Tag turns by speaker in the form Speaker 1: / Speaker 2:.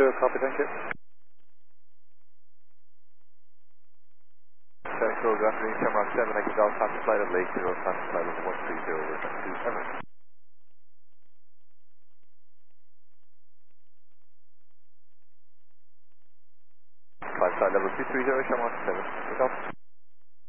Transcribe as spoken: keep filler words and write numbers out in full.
Speaker 1: two, copy, thank you.
Speaker 2: Central, good afternoon, Shamrock seven, Echo Golf, Papa Flight of Lake Zero, Papa Flight of one three zero, two seven. Flight Flight level two three zero, Shamrock seven, Echo Golf.